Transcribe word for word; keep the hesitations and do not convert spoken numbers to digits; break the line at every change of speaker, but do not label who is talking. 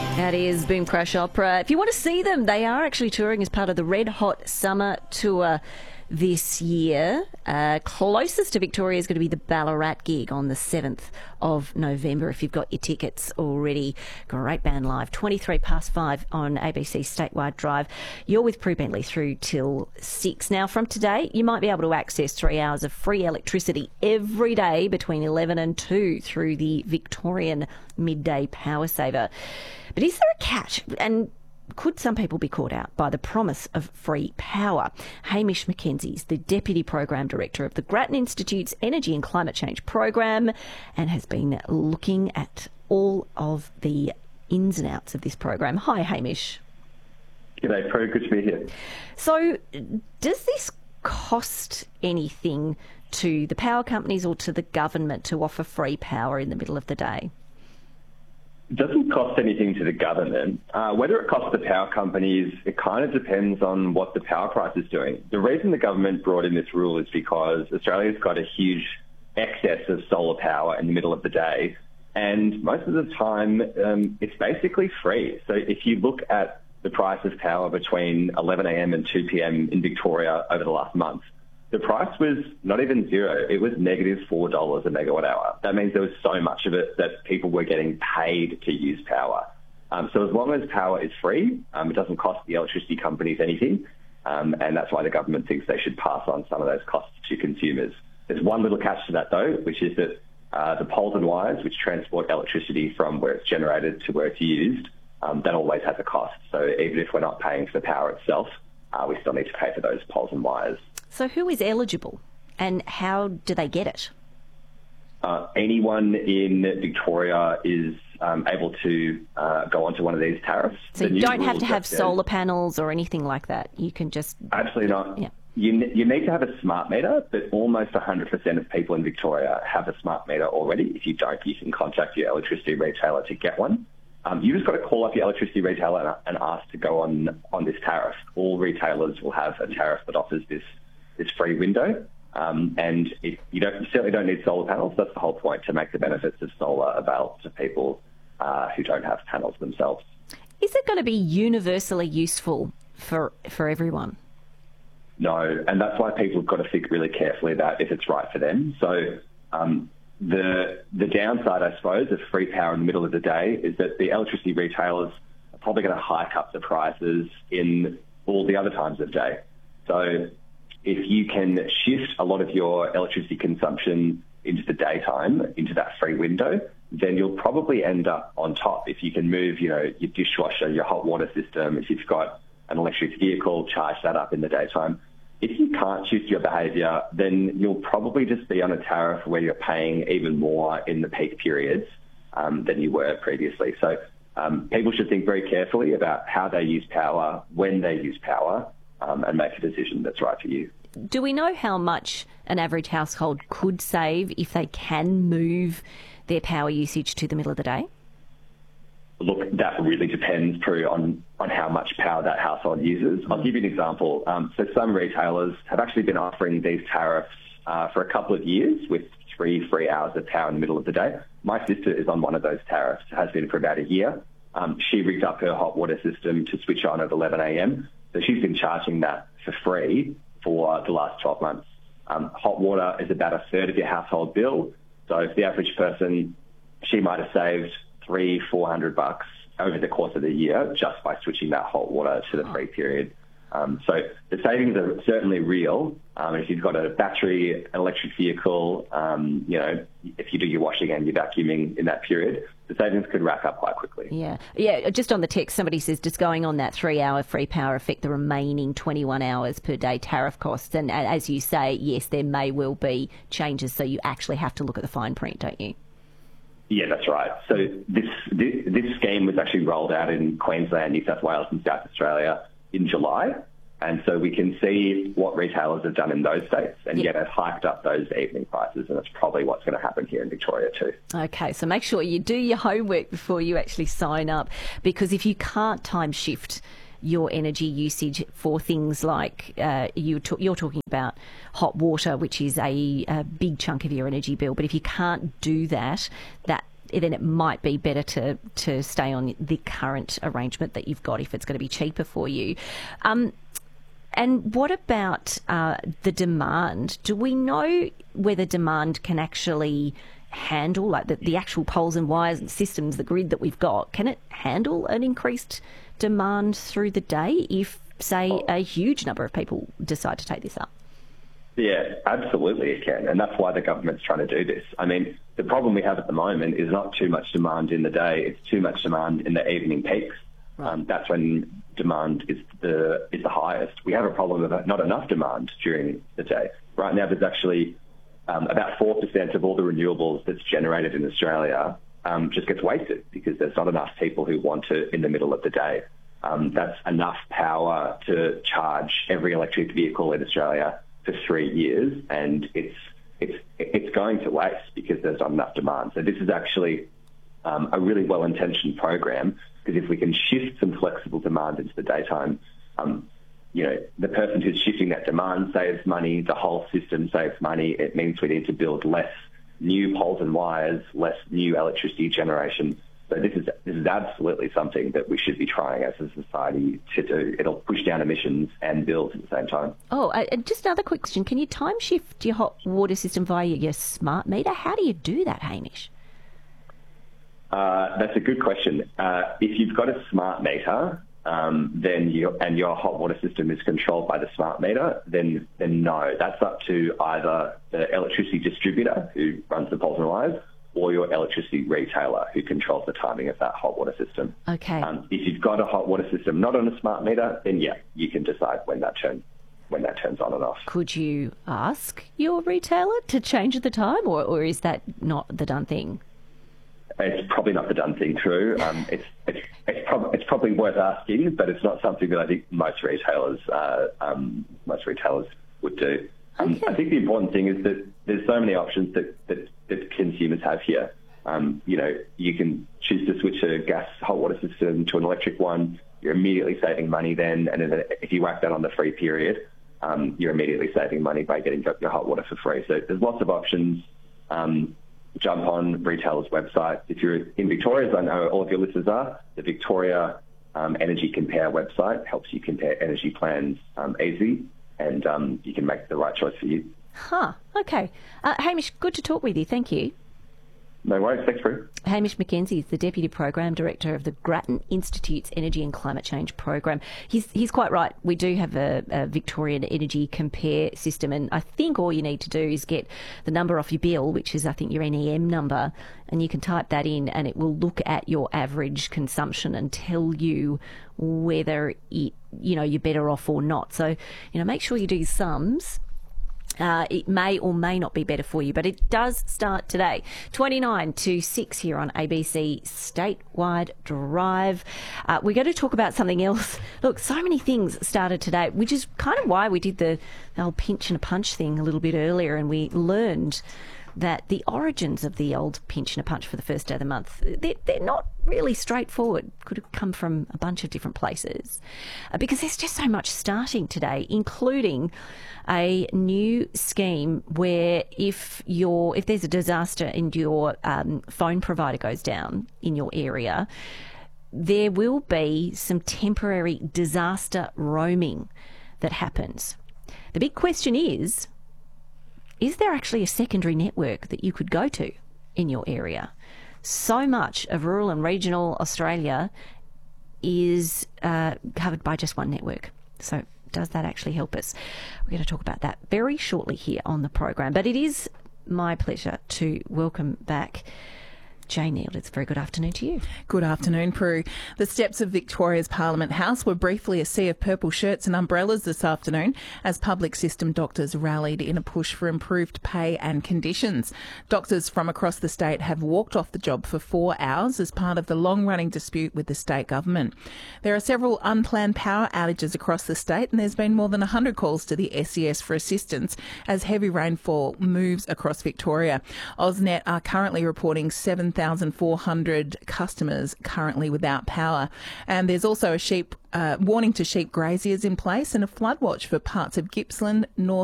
That is Boom Crash Opera. If you want to see them, they are actually touring as part of the Red Hot Summer Tour this year. Uh, closest to Victoria is going to be the Ballarat gig on the seventh of November if you've got your tickets already. Great band live, twenty-three past five on A B C Statewide Drive. You're with Prue Bentley through till six. Now, from today, you might be able to access three hours of free electricity every day between eleven and two through the Victorian Midday Power Saver. But is there a catch? And could some people be caught out by the promise of free power? Hamish Mackenzie's the Deputy Program Director of the Grattan Institute's Energy and Climate Change Program and has been looking at all of the ins and outs of this program. Hi, Hamish.
G'day, Prue. Good to be here.
So, does this cost anything to the power companies or to the government to offer free power in the middle of the day?
It doesn't cost anything to the government. Uh, whether it costs the power companies, it kind of depends on what the power price is doing. The reason the government brought in this rule is because Australia's got a huge excess of solar power in the middle of the day, and most of the time um, it's basically free. So if you look at the price of power between eleven a m and two p m in Victoria over the last month, the price was not even zero. It was negative four dollars a megawatt hour. That means there was so much of it that people were getting paid to use power. Um, so as long as power is free, um, it doesn't cost the electricity companies anything. Um, and that's why the government thinks they should pass on some of those costs to consumers. There's one little catch to that, though, which is that uh, the poles and wires, which transport electricity from where it's generated to where it's used, um, that always has a cost. So even if we're not paying for the power itself, uh, we still need to pay for those poles and wires.
So who is eligible and how do they get it?
Uh, anyone in Victoria is um, able to uh, go onto one of these tariffs.
So you don't have to have solar panels or anything like that. You can just...
Absolutely not.
Yeah.
You, you need to have a smart meter, but almost one hundred percent of people in Victoria have a smart meter already. If you don't, you can contact your electricity retailer to get one. Um, you just got to call up your electricity retailer and, and ask to go on, on this tariff. All retailers will have a tariff that offers this this free window. Um, and if you, don't, you certainly don't need solar panels. That's the whole point, to make the benefits of solar available to people uh, who don't have panels themselves.
Is it going to be universally useful for for everyone?
No, and that's why people have got to think really carefully about if it's right for them. So um, the the downside, I suppose, of free power in the middle of the day is that the electricity retailers are probably going to hike up the prices in all the other times of day. So if you can shift a lot of your electricity consumption into the daytime, into that free window, then you'll probably end up on top. If you can move, you know, your dishwasher, your hot water system, if you've got an electric vehicle, charge that up in the daytime. If you can't shift your behaviour, then you'll probably just be on a tariff where you're paying even more in the peak periods um, than you were previously. So um, people should think very carefully about how they use power, when they use power, Um, and make a decision that's right for you.
Do we know how much an average household could save if they can move their power usage to the middle of the day?
Look, that really depends, Prue, on, on how much power that household uses. I'll give you an example. Um, so some retailers have actually been offering these tariffs uh, for a couple of years with three free hours of power in the middle of the day. My sister is on one of those tariffs, has been for about a year. Um, she rigged up her hot water system to switch on at eleven a m, so she's been charging that for free for the last twelve months. Um, hot water is about a third of your household bill. So if the average person, she might have saved three, four hundred bucks over the course of the year just by switching that hot water to the free period. Um, so the savings are certainly real. Um, if you've got a battery, an electric vehicle, um, you know, if you do your washing and your vacuuming in that period, the savings could rack up quite quickly.
Yeah. Yeah. Just on the text, somebody says, just going on that three hour free power affect the remaining twenty-one hours per day tariff costs? And as you say, yes, there may well be changes. So you actually have to look at the fine print, don't you?
Yeah, that's right. So this, this, this scheme was actually rolled out in Queensland, New South Wales and South Australia in July. And so we can see what retailers have done in those states, and yet it hiked up those evening prices, and that's probably what's going to happen here in Victoria too.
Okay, so make sure you do your homework before you actually sign up, because if you can't time shift your energy usage for things like uh, you t- you're talking about hot water, which is a, a big chunk of your energy bill, but if you can't do that, that then it might be better to, to stay on the current arrangement that you've got if it's going to be cheaper for you. Um, and what about uh, the demand? Do we know whether demand can actually handle, like the, the actual poles and wires and systems, the grid that we've got, can it handle an increased demand through the day if, say, a huge number of people decide to take this up?
Yeah, absolutely it can. And that's why the government's trying to do this. I mean, the problem we have at the moment is not too much demand in the day, it's too much demand in the evening peaks. Right. Um, that's when demand is the is the highest. We have a problem with not enough demand during the day. Right now there's actually um, about four percent of all the renewables that's generated in Australia um, just gets wasted because there's not enough people who want it in the middle of the day. Um, that's enough power to charge every electric vehicle in Australia for three years, and it's it's it's going to waste because there's not enough demand. So this is actually um, a really well-intentioned program, because if we can shift some flexible demand into the daytime, um, you know, the person who's shifting that demand saves money, the whole system saves money. It means we need to build less new poles and wires, less new electricity generation. So this is this is absolutely something that we should be trying as a society to do. It'll push down emissions and bills at the same time.
Oh, uh, just another quick question. Can you time shift your hot water system via your smart meter? How do you do that, Hamish?
Uh, that's a good question. Uh, if you've got a smart meter, um, then you and your hot water system is controlled by the smart meter, then then no, that's up to either the electricity distributor who runs the poles and wires, or your electricity retailer who controls the timing of that hot water system.
Okay.
Um, if you've got a hot water system not on a smart meter, then yeah, you can decide when that turns when that turns on and off.
Could you ask your retailer to change the time, or, or is that not the done thing?
It's probably not the done thing, True. Um, it's it's it's, prob- it's probably worth asking, but it's not something that I think most retailers uh, um, most retailers would do. Um,
okay.
I think the important thing is that there's so many options that, that, that consumers have here. Um, you know, you can choose to switch a gas hot water system to an electric one. You're immediately saving money then, and then if you whack that on the free period, um, you're immediately saving money by getting your hot water for free. So there's lots of options. Um, jump on retailers' website. If you're in Victoria, as I know all of your listeners are, the Victoria um, Energy Compare website helps you compare energy plans um, easy, and um, you can make the right choice for you.
Huh, okay. Uh, Hamish, good to talk with you. Thank you.
No worries. Thanks, Prue.
Hamish McKenzie is the Deputy Program Director of the Grattan Institute's Energy and Climate Change Program. He's he's quite right. We do have a, a Victorian Energy Compare system, and I think all you need to do is get the number off your bill, which is, I think, your N E M number, and you can type that in, and it will look at your average consumption and tell you whether it, you know, you're better off or not. So, you know, make sure you do your sums. Uh, it may or may not be better for you, but it does start today. twenty-nine to six here on A B C Statewide Drive. Uh, we're going to talk about something else. Look, so many things started today, which is kind of why we did the, the old pinch and a punch thing a little bit earlier, and we learned that the origins of the old pinch and a punch for the first day of the month, they're, they're not really straightforward. Could have come from a bunch of different places uh, because there's just so much starting today, including a new scheme where if you're, if there's a disaster and your um, phone provider goes down in your area, there will be some temporary disaster roaming that happens. The big question is, is there actually a secondary network that you could go to in your area? So much of rural and regional Australia is uh, covered by just one network. So does that actually help us? We're going to talk about that very shortly here on the program. But it is my pleasure to welcome back Jane Neal. It's a very good afternoon to you.
Good afternoon, Prue. The steps of Victoria's Parliament House were briefly a sea of purple shirts and umbrellas this afternoon as public system doctors rallied in a push for improved pay and conditions. Doctors from across the state have walked off the job for four hours as part of the long-running dispute with the state government. There are several unplanned power outages across the state, and there's been more than one hundred calls to the S E S for assistance as heavy rainfall moves across Victoria. AusNet are currently reporting seven thousand four hundred customers currently without power. And there's also a sheep uh, warning to sheep graziers in place and a flood watch for parts of Gippsland, North